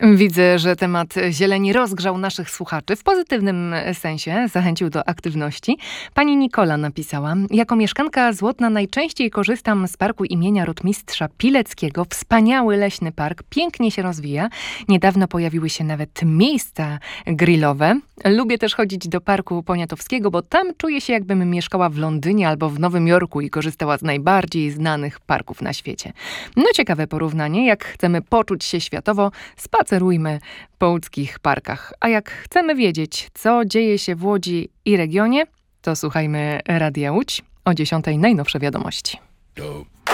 Widzę, że temat zieleni rozgrzał naszych słuchaczy w pozytywnym sensie, zachęcił do aktywności. Pani Nikola napisała: jako mieszkanka z Łotna najczęściej korzystam z parku imienia rotmistrza Pileckiego. Wspaniały leśny park, pięknie się rozwija. Niedawno pojawiły się nawet miejsca grillowe. Lubię też chodzić do parku Poniatowskiego, bo tam czuję się, jakbym mieszkała w Londynie albo w Nowym Jorku i korzystała z najbardziej znanych parków na świecie. No ciekawe porównanie. Jak chcemy poczuć się światowo, spacerujmy po łódzkich parkach. A jak chcemy wiedzieć, co dzieje się w Łodzi i regionie, to słuchajmy Radia Łódź. O 10:00 najnowsze wiadomości.